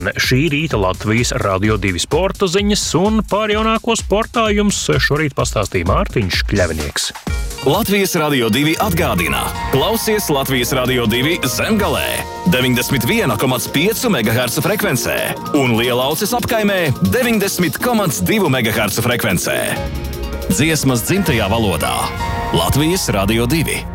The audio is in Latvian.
Šī rīta Latvijas Radio 2 sporta ziņas un par jaunāko sportā jums šorīt pastāstīja Mārtiņš Kļavinieks. Latvijas Radio 2 atgādina. Klausies Latvijas Radio 2 Zemgalē 91,5 MHz frekvencē un Lielauces apkaimē 90,2 MHz frekvencē. Dziesmas dzimtajā valodā. Latvijas Radio 2.